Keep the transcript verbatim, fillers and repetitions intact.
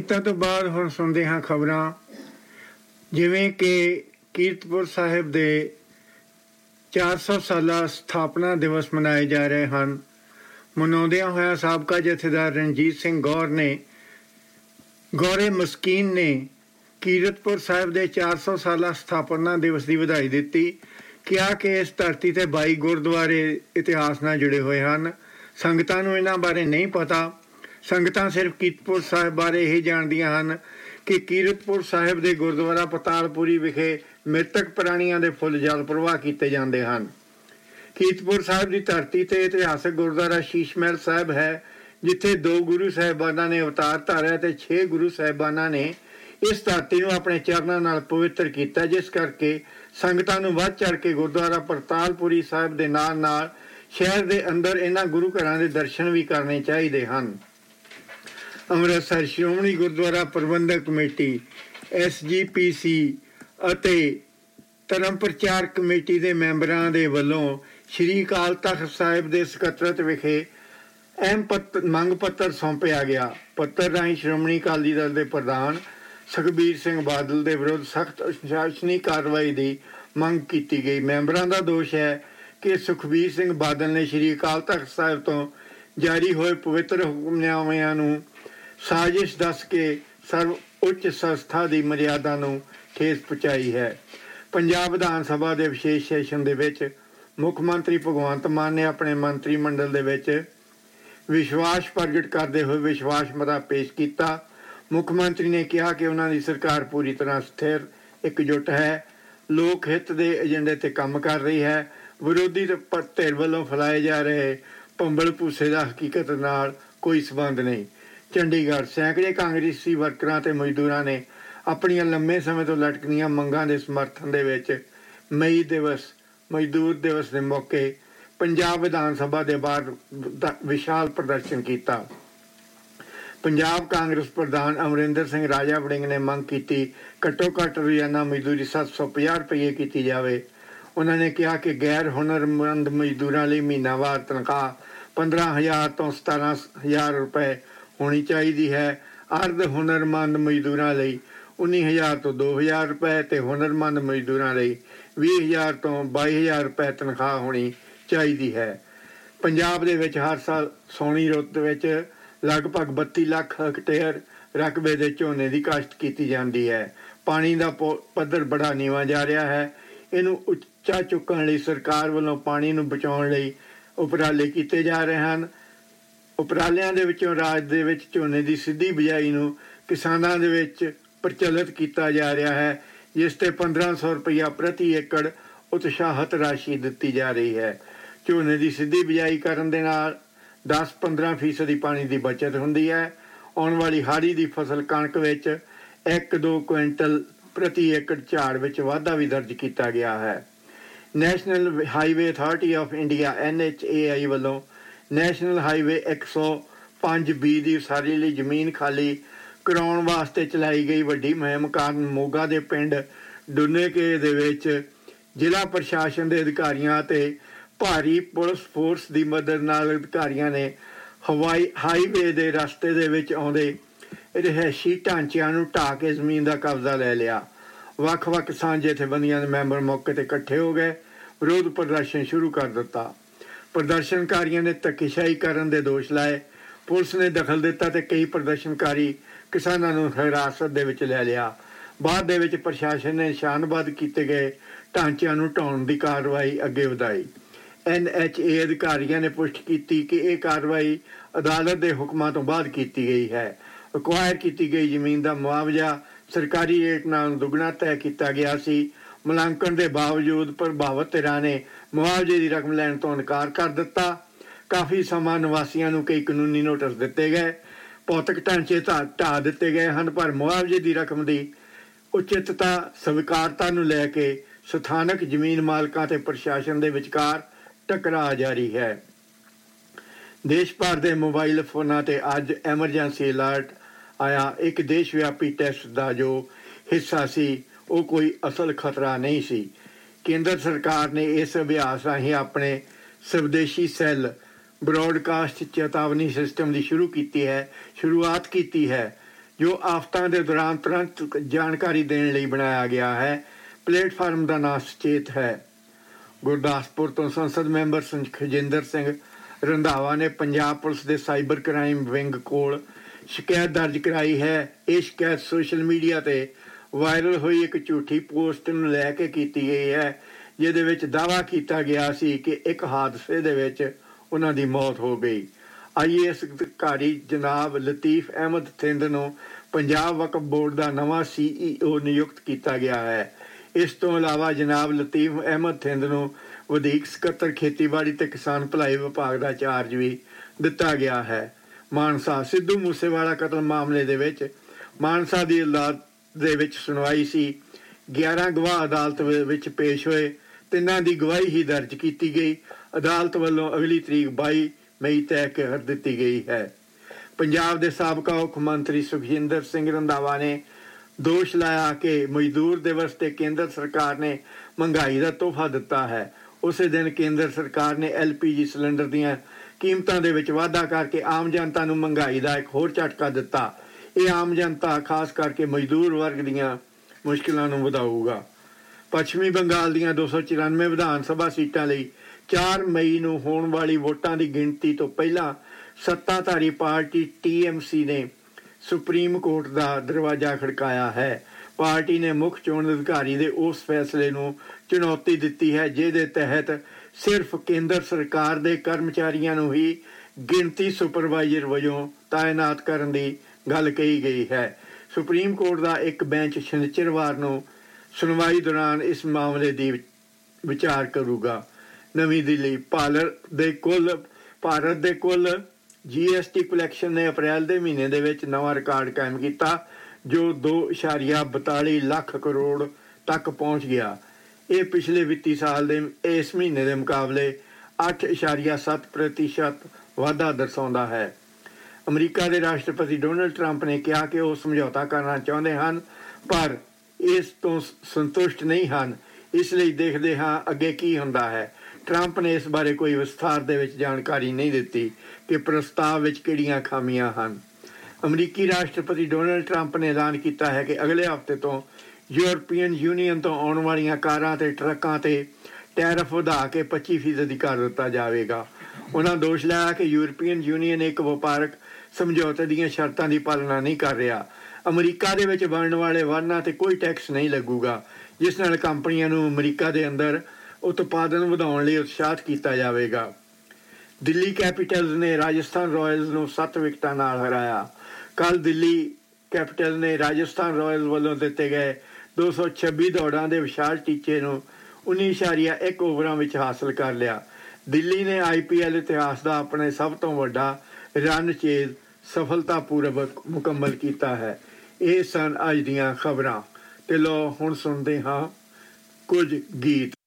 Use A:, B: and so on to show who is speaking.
A: ਗੀਤਾਂ ਤੋਂ ਬਾਅਦ ਹੁਣ ਸੁਣਦੇ ਹਾਂ ਖਬਰਾਂ। ਜਿਵੇਂ ਕਿ ਕੀਰਤਪੁਰ ਸਾਹਿਬ ਦੇ ਚਾਰ ਸੌ ਸਾਲਾ ਸਥਾਪਨਾ ਦਿਵਸ ਮਨਾਏ ਜਾ ਰਹੇ ਹਨ। ਮਨਾਉਂਦਿਆਂ ਹੋਇਆਂ ਸਾਬਕਾ ਜਥੇਦਾਰ ਰਣਜੀਤ ਸਿੰਘ ਗੌਰ ਨੇ ਗੌਰੇ ਮਸਕੀਨ ਨੇ ਕੀਰਤਪੁਰ ਸਾਹਿਬ ਦੇ ਚਾਰ ਸੌ ਸਾਲਾ ਸਥਾਪਨਾ ਦਿਵਸ ਦੀ ਵਧਾਈ ਦਿੱਤੀ। ਕਿਹਾ ਕਿ ਇਸ ਧਰਤੀ 'ਤੇ ਬਾਈ ਗੁਰਦੁਆਰੇ ਇਤਿਹਾਸ ਨਾਲ ਜੁੜੇ ਹੋਏ ਹਨ। ਸੰਗਤਾਂ ਨੂੰ ਇਹਨਾਂ ਬਾਰੇ ਨਹੀਂ ਪਤਾ। ਸੰਗਤਾਂ ਸਿਰਫ ਕੀਰਤਪੁਰ ਸਾਹਿਬ ਬਾਰੇ ਇਹ ਜਾਣਦੀਆਂ ਹਨ ਕਿ ਕੀਰਤਪੁਰ ਸਾਹਿਬ ਦੇ ਗੁਰਦੁਆਰਾ ਪਤਾਲਪੁਰੀ ਵਿਖੇ ਮ੍ਰਿਤਕ ਪ੍ਰਾਣੀਆਂ ਦੇ ਫੁੱਲ ਜਲ ਪ੍ਰਵਾਹ ਕੀਤੇ ਜਾਂਦੇ ਹਨ। ਕੀਰਤਪੁਰ ਸਾਹਿਬ ਦੀ ਧਰਤੀ 'ਤੇ ਇਤਿਹਾਸਕ ਗੁਰਦੁਆਰਾ ਸ਼ੀਸ਼ ਮਹਿਲ ਸਾਹਿਬ ਹੈ, ਜਿੱਥੇ ਦੋ ਗੁਰੂ ਸਾਹਿਬਾਨਾਂ ਨੇ ਅਵਤਾਰ ਧਾਰਿਆ ਅਤੇ ਛੇ ਗੁਰੂ ਸਾਹਿਬਾਨਾਂ ਨੇ ਇਸ ਧਰਤੀ ਨੂੰ ਆਪਣੇ ਚਰਨਾਂ ਨਾਲ ਪਵਿੱਤਰ ਕੀਤਾ, ਜਿਸ ਕਰਕੇ ਸੰਗਤਾਂ ਨੂੰ ਵੱਧ ਚੜ੍ਹ ਕੇ ਗੁਰਦੁਆਰਾ ਪਤਾਲਪੁਰੀ ਸਾਹਿਬ ਦੇ ਨਾਲ ਨਾਲ ਸ਼ਹਿਰ ਦੇ ਅੰਦਰ ਇਹਨਾਂ ਗੁਰੂ ਘਰਾਂ ਦੇ ਦਰਸ਼ਨ ਵੀ ਕਰਨੇ ਚਾਹੀਦੇ ਹਨ। ਅੰਮ੍ਰਿਤਸਰ ਸ਼੍ਰੋਮਣੀ ਗੁਰਦੁਆਰਾ ਪ੍ਰਬੰਧਕ ਕਮੇਟੀ ਐਸ ਜੀ ਪੀ ਸੀ ਅਤੇ ਧਰਮ ਪ੍ਰਚਾਰ ਕਮੇਟੀ ਦੇ ਮੈਂਬਰਾਂ ਦੇ ਵੱਲੋਂ ਸ਼੍ਰੀ ਅਕਾਲ ਤਖ਼ਤ ਸਾਹਿਬ ਦੇ ਸਕੱਤਰਤ ਵਿਖੇ ਅਹਿਮ ਪੱਤਰ ਮੰਗ ਪੱਤਰ ਸੌਂਪਿਆ ਗਿਆ। ਪੱਤਰ ਰਾਹੀਂ ਸ਼੍ਰੋਮਣੀ ਅਕਾਲੀ ਦਲ ਦੇ ਪ੍ਰਧਾਨ ਸੁਖਬੀਰ ਸਿੰਘ ਬਾਦਲ ਦੇ ਵਿਰੁੱਧ ਸਖਤ ਅਨੁਸ਼ਾਸਨੀ ਕਾਰਵਾਈ ਦੀ ਮੰਗ ਕੀਤੀ ਗਈ। ਮੈਂਬਰਾਂ ਦਾ ਦੋਸ਼ ਹੈ ਕਿ ਸੁਖਬੀਰ ਸਿੰਘ ਬਾਦਲ ਨੇ ਸ਼੍ਰੀ ਅਕਾਲ ਤਖ਼ਤ ਸਾਹਿਬ ਤੋਂ ਜਾਰੀ ਹੋਏ ਪਵਿੱਤਰ ਹੁਕਮਨਾਮਿਆਂ ਨੂੰ ਸਾਜ਼ਿਸ਼ ਦੱਸ ਕੇ ਸਰਵ ਉੱਚ ਸੰਸਥਾ ਦੀ ਮਰਿਆਦਾ ਨੂੰ ਠੇਸ ਪਹੁੰਚਾਈ ਹੈ। ਪੰਜਾਬ ਵਿਧਾਨ ਸਭਾ ਦੇ ਵਿਸ਼ੇਸ਼ ਸੈਸ਼ਨ ਦੇ ਵਿੱਚ ਮੁੱਖ ਮੰਤਰੀ ਭਗਵੰਤ ਮਾਨ ਨੇ ਆਪਣੇ ਮੰਤਰੀ ਮੰਡਲ ਦੇ ਵਿੱਚ ਵਿਸ਼ਵਾਸ ਪ੍ਰਗਟ ਕਰਦੇ ਹੋਏ ਵਿਸ਼ਵਾਸ ਮਤਾ ਪੇਸ਼ ਕੀਤਾ। ਮੁੱਖ ਮੰਤਰੀ ਨੇ ਕਿਹਾ ਕਿ ਉਹਨਾਂ ਦੀ ਸਰਕਾਰ ਪੂਰੀ ਤਰ੍ਹਾਂ ਸਥਿਰ ਇਕਜੁੱਟ ਹੈ, ਲੋਕ ਹਿੱਤ ਦੇ ਏਜੰਡੇ 'ਤੇ ਕੰਮ ਕਰ ਰਹੀ ਹੈ। ਵਿਰੋਧੀ ਧਿਰ ਵੱਲੋਂ ਫੈਲਾਏ ਜਾ ਰਹੇ ਭੰਬਲ ਭੂਸੇ ਦਾ ਹਕੀਕਤ ਨਾਲ ਕੋਈ ਸੰਬੰਧ ਨਹੀਂ। ਚੰਡੀਗੜ੍ਹ ਸੈਂਕੜੇ ਕਾਂਗਰਸੀ ਵਰਕਰਾਂ ਅਤੇ ਮਜ਼ਦੂਰਾਂ ਨੇ ਆਪਣੀਆਂ ਲੰਮੇ ਸਮੇਂ ਤੋਂ ਲਟਕਦੀਆਂ ਮੰਗਾਂ ਦੇ ਸਮਰਥਨ ਦੇ ਵਿੱਚ ਮਈ ਦਿਵਸ ਮਜ਼ਦੂਰ ਦਿਵਸ ਦੇ ਮੌਕੇ ਪੰਜਾਬ ਵਿਧਾਨ ਸਭਾ ਦੇ ਬਾਹਰ ਵਿਸ਼ਾਲ ਪ੍ਰਦਰਸ਼ਨ ਕੀਤਾ। ਪੰਜਾਬ ਕਾਂਗਰਸ ਪ੍ਰਧਾਨ ਅਮਰਿੰਦਰ ਸਿੰਘ ਰਾਜਾ ਵੜਿੰਗ ਨੇ ਮੰਗ ਕੀਤੀ ਘੱਟੋ ਘੱਟ ਰੋਜ਼ਾਨਾ ਮਜ਼ਦੂਰੀ ਸੱਤ ਸੌ ਪੰਜਾਹ ਰੁਪਈਏ ਕੀਤੀ ਜਾਵੇ। ਉਹਨਾਂ ਨੇ ਕਿਹਾ ਕਿ ਗੈਰ ਹੁਨਰਮੰਦ ਮਜ਼ਦੂਰਾਂ ਲਈ ਮਹੀਨਾਵਾਰ ਤਨਖਾਹ ਪੰਦਰਾਂ ਹਜ਼ਾਰ ਤੋਂ ਸਤਾਰਾਂ ਹਜ਼ਾਰ ਰੁਪਏ ਹੋਣੀ ਚਾਹੀਦੀ ਹੈ। ਅਰਧ ਹੁਨਰਮੰਦ ਮਜ਼ਦੂਰਾਂ ਲਈ ਉੱਨੀ ਹਜ਼ਾਰ ਤੋਂ ਦੋ ਹਜ਼ਾਰ ਰੁਪਏ ਅਤੇ ਹੁਨਰਮੰਦ ਮਜ਼ਦੂਰਾਂ ਲਈ ਵੀਹ ਹਜ਼ਾਰ ਤੋਂ ਬਾਈ ਹਜ਼ਾਰ ਰੁਪਏ ਤਨਖਾਹ ਹੋਣੀ ਚਾਹੀਦੀ ਹੈ। ਪੰਜਾਬ ਦੇ ਵਿੱਚ ਹਰ ਸਾਲ ਸੌਣੀ ਰੁੱਤ ਵਿੱਚ ਲਗਭਗ ਬੱਤੀ ਲੱਖ ਹੈਕਟੇਅਰ ਰਕਬੇ ਦੇ ਝੋਨੇ ਦੀ ਕਾਸ਼ਤ ਕੀਤੀ ਜਾਂਦੀ ਹੈ। ਪਾਣੀ ਦਾ ਪੱਧਰ ਬੜਾ ਨੀਵਾਂ ਜਾ ਰਿਹਾ ਹੈ। ਇਹਨੂੰ ਉੱਚਾ ਚੁੱਕਣ ਲਈ ਸਰਕਾਰ ਵੱਲੋਂ ਪਾਣੀ ਨੂੰ ਬਚਾਉਣ ਲਈ ਉਪਰਾਲੇ ਕੀਤੇ ਜਾ ਰਹੇ ਹਨ। ਉਪਰਾਲਿਆਂ ਦੇ ਵਿੱਚੋਂ ਰਾਜ ਦੇ ਵਿੱਚ ਝੋਨੇ ਦੀ ਸਿੱਧੀ ਬਿਜਾਈ ਨੂੰ ਕਿਸਾਨਾਂ ਦੇ ਵਿੱਚ ਪ੍ਰਚਲਿਤ ਕੀਤਾ ਜਾ ਰਿਹਾ ਹੈ, ਜਿਸ 'ਤੇ ਪੰਦਰਾਂ ਸੌ ਰੁਪਈਆ ਪ੍ਰਤੀ ਏਕੜ ਉਤਸ਼ਾਹਤ ਰਾਸ਼ੀ ਦਿੱਤੀ ਜਾ ਰਹੀ ਹੈ। ਝੋਨੇ ਦੀ ਸਿੱਧੀ ਬਿਜਾਈ ਕਰਨ ਦੇ ਨਾਲ ਦਸ ਪੰਦਰਾਂ ਫੀਸਦੀ ਪਾਣੀ ਦੀ ਬਚਤ ਹੁੰਦੀ ਹੈ। ਆਉਣ ਵਾਲੀ ਹਾੜੀ ਦੀ ਫਸਲ ਕਣਕ ਵਿੱਚ ਇੱਕ ਦੋ ਕੁਇੰਟਲ ਪ੍ਰਤੀ ਏਕੜ ਝਾੜ ਵਿੱਚ ਵਾਧਾ ਵੀ ਦਰਜ ਕੀਤਾ ਗਿਆ ਹੈ। National highway authority of India N H A ਆਈ ਵੱਲੋਂ ਨੈਸ਼ਨਲ ਹਾਈਵੇ ਇੱਕ ਸੌ ਪੰਜ ਬੀ ਦੀ ਉਸਾਰੀ ਲਈ ਜ਼ਮੀਨ ਖਾਲੀ ਕਰਾਉਣ ਵਾਸਤੇ ਚਲਾਈ ਗਈ ਵੱਡੀ ਮੁਹਿੰਮ ਕਾਰਨ ਮੋਗਾ ਦੇ ਪਿੰਡ ਡੁਨੇਕੇ ਦੇ ਵਿੱਚ ਜ਼ਿਲ੍ਹਾ ਪ੍ਰਸ਼ਾਸਨ ਦੇ ਅਧਿਕਾਰੀਆਂ ਅਤੇ ਭਾਰੀ ਪੁਲਿਸ ਫੋਰਸ ਦੀ ਮਦਦ ਨਾਲ ਅਧਿਕਾਰੀਆਂ ਨੇ ਹਵਾਈ ਹਾਈਵੇ ਦੇ ਰਸਤੇ ਦੇ ਵਿੱਚ ਆਉਂਦੇ ਰਿਹਾਇਸ਼ੀ ਢਾਂਚਿਆਂ ਨੂੰ ਢਾਹ ਕੇ ਜ਼ਮੀਨ ਦਾ ਕਬਜ਼ਾ ਲੈ ਲਿਆ। ਵੱਖ ਵੱਖ ਕਿਸਾਨ ਜਥੇਬੰਦੀਆਂ ਦੇ ਮੈਂਬਰ ਮੌਕੇ 'ਤੇ ਇਕੱਠੇ ਹੋ ਗਏ, ਵਿਰੋਧ ਪ੍ਰਦਰਸ਼ਨ ਸ਼ੁਰੂ ਕਰ ਦਿੱਤਾ। ਪ੍ਰਦਰਸ਼ਨਕਾਰੀਆਂ ਨੇ ਧੱਕੇਸ਼ਾਹੀ ਕਰਨ ਦੇ ਦੋਸ਼ ਲਾਏ। ਪੁਲਿਸ ਨੇ ਦਖਲ ਦਿੱਤਾ ਅਤੇ ਕਈ ਪ੍ਰਦਰਸ਼ਨਕਾਰੀ ਕਿਸਾਨਾਂ ਨੂੰ ਹਿਰਾਸਤ ਦੇ ਵਿੱਚ ਲੈ ਲਿਆ। ਬਾਅਦ ਦੇ ਵਿੱਚ ਪ੍ਰਸ਼ਾਸਨ ਨੇ ਨਿਸ਼ਾਨਬੱਧ ਕੀਤੇ ਗਏ ਢਾਂਚਿਆਂ ਨੂੰ ਢਾਉਣ ਦੀ ਕਾਰਵਾਈ ਅੱਗੇ ਵਧਾਈ। ਐਨ ਐਚ ਏ ਅਧਿਕਾਰੀਆਂ ਨੇ ਪੁਸ਼ਟੀ ਕੀਤੀ ਕਿ ਇਹ ਕਾਰਵਾਈ ਅਦਾਲਤ ਦੇ ਹੁਕਮਾਂ ਤੋਂ ਬਾਅਦ ਕੀਤੀ ਗਈ ਹੈ। ਅਕਵਾਇਰ ਕੀਤੀ ਗਈ ਜ਼ਮੀਨ ਦਾ ਮੁਆਵਜ਼ਾ ਸਰਕਾਰੀ ਰੇਟ ਨਾਲ ਦੁੱਗਣਾ ਤੈਅ ਕੀਤਾ ਗਿਆ ਸੀ। ਮੁਲਾਂਕਣ ਦੇ ਬਾਵਜੂਦ ਪ੍ਰਭਾਵਿਤ ਧਿਰਾਂ ਨੇ ਮੁਆਵਜ਼ੇ ਦੀ ਰਕਮ ਲੈਣ ਤੋਂ ਇਨਕਾਰ ਕਰ ਦਿੱਤਾ। ਕਾਫੀ ਸਮਾਂ ਨਿਵਾਸੀਆਂ ਨੂੰ ਕਈ ਕਾਨੂੰਨੀ ਨੋਟਿਸ ਦਿੱਤੇ ਗਏ, ਭੌਤਿਕ ਢਾਂਚੇ ਢਾਹ ਢਾਹ ਦਿੱਤੇ ਗਏ ਹਨ, ਪਰ ਮੁਆਵਜ਼ੇ ਦੀ ਰਕਮ ਦੀ ਉਚਿਤਤਾ ਸਵੀਕਾਰਤਾ ਨੂੰ ਲੈ ਕੇ ਸਥਾਨਕ ਜ਼ਮੀਨ ਮਾਲਕਾਂ ਅਤੇ ਪ੍ਰਸ਼ਾਸਨ ਦੇ ਵਿਚਕਾਰ ਟਕਰਾਅ ਜਾਰੀ ਹੈ। ਦੇਸ਼ ਭਰ ਦੇ ਮੋਬਾਈਲ ਫੋਨਾਂ 'ਤੇ ਅੱਜ ਐਮਰਜੈਂਸੀ ਅਲਰਟ ਆਇਆ। ਇੱਕ ਦੇਸ਼ ਵਿਆਪੀ ਟੈਸਟ ਦਾ ਜੋ ਹਿੱਸਾ ਸੀ ਉਹ ਕੋਈ ਅਸਲ ਖਤਰਾ ਨਹੀਂ ਸੀ। ਕੇਂਦਰ ਸਰਕਾਰ ਨੇ ਇਸ ਅਭਿਆਸ ਰਾਹੀਂ ਆਪਣੇ ਸਵਦੇਸ਼ੀ ਸੈੱਲ ਬ੍ਰੌਡਕਾਸਟ ਚੇਤਾਵਨੀ ਸਿਸਟਮ ਦੀ ਸ਼ੁਰੂ ਕੀਤੀ ਹੈ ਸ਼ੁਰੂਆਤ ਕੀਤੀ ਹੈ ਜੋ ਆਫਤਾਂ ਦੇ ਦੌਰਾਨ ਤੁਰੰਤ ਜਾਣਕਾਰੀ ਦੇਣ ਲਈ ਬਣਾਇਆ ਗਿਆ ਹੈ। ਪਲੇਟਫਾਰਮ ਦਾ ਨਾਂ ਸੁਚੇਤ ਹੈ। ਗੁਰਦਾਸਪੁਰ ਤੋਂ ਸੰਸਦ ਮੈਂਬਰ ਖਜਿੰਦਰ ਸਿੰਘ ਰੰਧਾਵਾ ਨੇ ਪੰਜਾਬ ਪੁਲਿਸ ਦੇ ਸਾਈਬਰ ਕ੍ਰਾਈਮ ਵਿੰਗ ਕੋਲ ਸ਼ਿਕਾਇਤ ਦਰਜ ਕਰਾਈ ਹੈ। ਇਹ ਸ਼ਿਕਾਇਤ ਸੋਸ਼ਲ ਮੀਡੀਆ 'ਤੇ ਵਾਇਰਲ ਹੋਈ ਇੱਕ ਝੂਠੀ ਪੋਸਟ ਨੂੰ ਲੈ ਕੇ ਕੀਤੀ ਗਈ ਹੈ, ਜਿਹਦੇ ਵਿੱਚ ਦਾਅਵਾ ਕੀਤਾ ਗਿਆ ਸੀ ਕਿ ਇੱਕ ਹਾਦਸੇ ਦੇ ਵਿੱਚ ਉਹਨਾਂ ਦੀ ਮੌਤ ਹੋ ਗਈ। ਆਈ ਏ ਐਸ ਅਧਿਕਾਰੀ ਜਨਾਬ ਲਤੀਫ ਅਹਿਮਦ ਥਿੰਦ ਨੂੰ ਪੰਜਾਬ ਵਕਫ ਬੋਰਡ ਦਾ ਨਵਾਂ ਸੀ ਈ ਓ ਨਿਯੁਕਤ ਕੀਤਾ ਗਿਆ ਹੈ। ਇਸ ਤੋਂ ਇਲਾਵਾ ਜਨਾਬ ਲਤੀਫ ਅਹਿਮਦ ਥਿੰਦ ਨੂੰ ਵਧੀਕ ਸਕੱਤਰ ਖੇਤੀਬਾੜੀ ਤੇ ਕਿਸਾਨ ਭਲਾਈ ਵਿਭਾਗ ਦਾ ਚਾਰਜ ਵੀ ਦਿੱਤਾ ਗਿਆ ਹੈ। ਮਾਨਸਾ ਸਿੱਧੂ ਮੂਸੇਵਾਲਾ ਕਤਲ ਮਾਮਲੇ ਦੇ ਵਿੱਚ ਮਾਨਸਾ ਦੀ ਅਦਾਲਤ ਦੇ ਵਿੱਚ ਸੁਣਵਾਈ ਸੀ। ਗਿਆਰਾਂ ਗਵਾਹ ਅਦਾਲਤ ਵਿੱਚ ਪੇਸ਼ ਹੋਏ। ਤਿੰਨਾਂ ਦੀ ਗਵਾਹੀ ਹੀ ਦਰਜ ਕੀਤੀ ਗਈ। ਅਦਾਲਤ ਵੱਲੋਂ ਅਗਲੀ ਤਰੀਕ ਬਾਈ ਮਈ ਤੈਅ ਕਰ ਦਿੱਤੀ ਗਈ ਹੈ। ਪੰਜਾਬ ਦੇ ਸਾਬਕਾ ਮੁੱਖ ਮੰਤਰੀ ਸੁਖਜਿੰਦਰ ਸਿੰਘ ਰੰਧਾਵਾ ਨੇ ਦੋਸ਼ ਲਾਇਆ ਕਿ ਮਜ਼ਦੂਰ ਦਿਵਸ ਤੇ ਕੇਂਦਰ ਸਰਕਾਰ ਨੇ ਮਹਿੰਗਾਈ ਦਾ ਤੋਹਫਾ ਦਿੱਤਾ ਹੈ। ਉਸੇ ਦਿਨ ਕੇਂਦਰ ਸਰਕਾਰ ਨੇ ਐਲ ਪੀ ਜੀ ਸਿਲੰਡਰ ਦੀਆਂ ਕੀਮਤਾਂ ਦੇ ਵਿੱਚ ਵਾਧਾ ਕਰਕੇ ਆਮ ਜਨਤਾ ਨੂੰ ਮਹਿੰਗਾਈ ਦਾ ਇੱਕ ਹੋਰ ਝਟਕਾ ਦਿੱਤਾ। ਇਹ ਆਮ ਜਨਤਾ ਖਾਸ ਕਰਕੇ ਮਜ਼ਦੂਰ ਵਰਗ ਦੀਆਂ ਮੁਸ਼ਕਿਲਾਂ ਨੂੰ ਵਧਾਊਗਾ। ਪੱਛਮੀ ਬੰਗਾਲ ਦੀਆਂ ਦੋ ਸੌ ਚੁਰਾਨਵੇਂ ਵਿਧਾਨ ਸਭਾ ਸੀਟਾਂ ਲਈ ਚਾਰ ਮਈ ਨੂੰ ਹੋਣ ਵਾਲੀ ਵੋਟਾਂ ਦੀ ਗਿਣਤੀ ਤੋਂ ਪਹਿਲਾਂ ਸੱਤਾਧਾਰੀ ਪਾਰਟੀ ਟੀ ਐਮ ਸੀ ਨੇ ਸੁਪਰੀਮ ਕੋਰਟ ਦਾ ਦਰਵਾਜ਼ਾ ਖੜਕਾਇਆ ਹੈ। ਪਾਰਟੀ ਨੇ ਮੁੱਖ ਚੋਣ ਅਧਿਕਾਰੀ ਦੇ ਉਸ ਫੈਸਲੇ ਨੂੰ ਚੁਣੌਤੀ ਦਿੱਤੀ ਹੈ, ਜਿਹਦੇ ਤਹਿਤ ਸਿਰਫ ਕੇਂਦਰ ਸਰਕਾਰ ਦੇ ਕਰਮਚਾਰੀਆਂ ਨੂੰ ਹੀ ਗਿਣਤੀ ਸੁਪਰਵਾਈਜ਼ਰ ਵਜੋਂ ਤਾਇਨਾਤ ਕਰਨ ਦੀ ਗੱਲ ਕਹੀ ਗਈ ਹੈ। ਸੁਪਰੀਮ ਕੋਰਟ ਦਾ ਇੱਕ ਬੈਂਚ ਸ਼ਨੀਚਰਵਾਰ ਨੂੰ ਸੁਣਵਾਈ ਦੌਰਾਨ ਇਸ ਮਾਮਲੇ ਦੀ ਵਿਚਾਰ ਕਰੂਗਾ। ਨਵੀਂ ਦਿੱਲੀ ਭਾਰਤ ਦੇ ਕੁੱਲ ਭਾਰਤ ਦੇ ਕੁੱਲ ਜੀ ਐਸ ਟੀ ਕਲੈਕਸ਼ਨ ਨੇ ਅਪ੍ਰੈਲ ਦੇ ਮਹੀਨੇ ਦੇ ਵਿੱਚ ਨਵਾਂ ਰਿਕਾਰਡ ਕਾਇਮ ਕੀਤਾ, ਜੋ ਦੋ ਇਸ਼ਾਰੀਆ ਬਤਾਲੀ ਲੱਖ ਕਰੋੜ ਤੱਕ ਪਹੁੰਚ ਗਿਆ। ਇਹ ਪਿਛਲੇ ਵਿੱਤੀ ਸਾਲ ਦੇ ਇਸ ਮਹੀਨੇ ਦੇ ਮੁਕਾਬਲੇ ਅੱਠ ਇਸ਼ਾਰੀਆ ਸੱਤ ਪ੍ਰਤੀਸ਼ਤ ਵਾਧਾ ਦਰਸਾਉਂਦਾ ਹੈ। ਅਮਰੀਕਾ ਦੇ ਰਾਸ਼ਟਰਪਤੀ ਡੋਨਲਡ ਟਰੰਪ ਨੇ ਕਿਹਾ ਕਿ ਉਹ ਸਮਝੌਤਾ ਕਰਨਾ ਚਾਹੁੰਦੇ ਹਨ, ਪਰ ਇਸ ਤੋਂ ਸੰਤੁਸ਼ਟ ਨਹੀਂ ਹਨ। ਇਸ ਲਈ ਦੇਖਦੇ ਹਾਂ ਅੱਗੇ ਕੀ ਹੁੰਦਾ ਹੈ। ਟਰੰਪ ਨੇ ਇਸ ਬਾਰੇ ਕੋਈ ਵਿਸਥਾਰ ਦੇ ਵਿੱਚ ਜਾਣਕਾਰੀ ਨਹੀਂ ਦਿੱਤੀ ਕਿ ਪ੍ਰਸਤਾਵ ਵਿੱਚ ਕਿਹੜੀਆਂ ਖਾਮੀਆਂ ਹਨ। ਅਮਰੀਕੀ ਰਾਸ਼ਟਰਪਤੀ ਡੋਨਲਡ ਟਰੰਪ ਨੇ ਐਲਾਨ ਕੀਤਾ ਹੈ ਕਿ ਅਗਲੇ ਹਫ਼ਤੇ ਤੋਂ ਯੂਰਪੀਅਨ ਯੂਨੀਅਨ ਤੋਂ ਆਉਣ ਵਾਲੀਆਂ ਕਾਰਾਂ ਤੇ ਟਰੱਕਾਂ ਤੇ ਟੈਰਿਫ ਵਧਾ ਕੇ ਪੱਚੀ ਫੀਸਦੀ ਕਰ ਦਿੱਤਾ ਜਾਵੇਗਾ। ਉਹਨਾਂ ਦੋਸ਼ ਲਾਇਆ ਕਿ ਯੂਰਪੀਅਨ ਯੂਨੀਅਨ ਇੱਕ ਵਪਾਰਕ ਸਮਝੌਤੇ ਦੀਆਂ ਸ਼ਰਤਾਂ ਦੀ ਪਾਲਣਾ ਨਹੀਂ ਕਰ ਰਿਹਾ। ਅਮਰੀਕਾ ਦੇ ਵਿੱਚ ਬਣਨ ਵਾਲੇ ਵਾਹਨਾਂ ਤੇ ਕੋਈ ਟੈਕਸ ਨਹੀਂ ਲੱਗੂਗਾ, ਜਿਸ ਨਾਲ ਕੰਪਨੀਆਂ ਨੂੰ ਅਮਰੀਕਾ ਦੇ ਅੰਦਰ ਉਤਪਾਦਨ ਵਧਾਉਣ ਲਈ ਉਤਸ਼ਾਹਿਤ ਕੀਤਾ ਜਾਵੇਗਾ। ਦਿੱਲੀ ਕੈਪੀਟਲਸ ਨੇ ਰਾਜਸਥਾਨ ਰਾਇਲਸ ਨੂੰ ਸੱਤ ਵਿਕਟਾਂ ਨਾਲ ਹਰਾਇਆ। ਕੱਲ੍ਹ ਦਿੱਲੀ ਕੈਪੀਟਲ ਨੇ ਰਾਜਸਥਾਨ ਰਾਇਲਸ ਵੱਲੋਂ ਦਿੱਤੇ ਗਏ ਦੋ ਸੌ ਛੱਬੀ ਦੌੜਾਂ ਦੇ ਵਿਸ਼ਾਲ ਟੀਚੇ ਨੂੰ ਉੱਨੀ ਇਸ਼ਾਰੀਆ ਇੱਕ ਓਵਰਾਂ ਵਿੱਚ ਹਾਸਲ ਕਰ ਲਿਆ। ਦਿੱਲੀ ਨੇ ਆਈ ਪੀ ਐਲ ਇਤਿਹਾਸ ਦਾ ਆਪਣੇ ਸਭ ਤੋਂ ਵੱਡਾ ਰਨ ਚੇਜ਼ ਸਫਲਤਾਪੂਰਵਕ ਮੁਕੰਮਲ ਕੀਤਾ ਹੈ। ਇਹ ਸਨ ਅੱਜ ਦੀਆਂ ਖਬਰਾਂ ਤੇ ਲੋ ਹੁਣ ਸੁਣਦੇ ਹਾਂ ਕੁਝ ਗੀਤ।